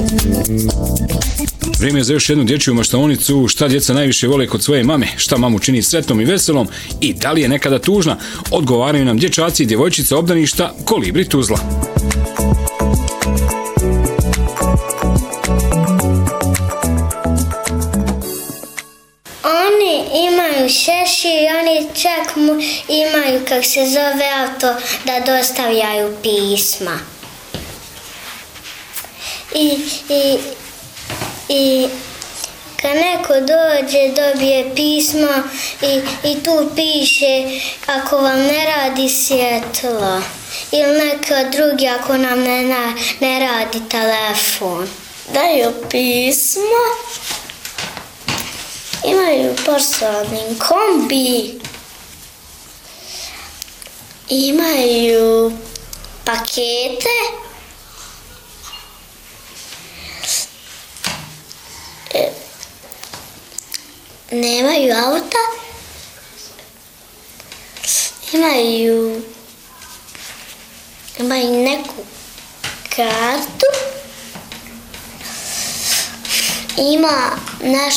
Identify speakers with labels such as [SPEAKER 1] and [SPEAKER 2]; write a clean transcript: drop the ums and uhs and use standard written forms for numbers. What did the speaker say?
[SPEAKER 1] Vrijeme je za još jednu dječju maštaonicu. Šta djeca najviše vole kod svoje mame? Šta mamu čini sretnom i veselom? I da li je nekada tužna? Odgovaraju nam dječaci i djevojčice obdaništa Kolibri Tuzla.
[SPEAKER 2] Oni imaju šešir, oni čak imaju, kako se zove, auto da dostavljaju pisma. I kad neko dođe, dobije pismo i tu piše ako vam ne radi svjetlo ili neko drugi ako nam ne radi telefon. Daju pismo, imaju poštovni kombi, imaju pakete, nemaju auta, imaju neku kartu, ima nešto